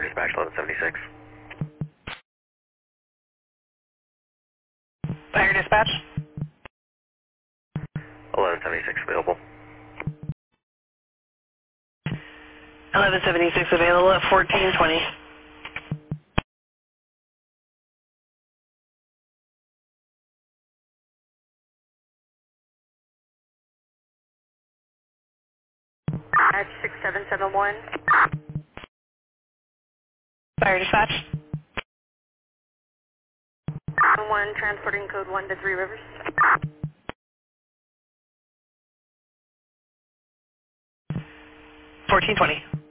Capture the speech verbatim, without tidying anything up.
dispatch eleven seventy-six. Fire dispatch. eleven seventy-six available. eleven seventy-six available at fourteen twenty. At six seven seven one. Fire dispatch. one transporting code one to Three Rivers. fourteen twenty.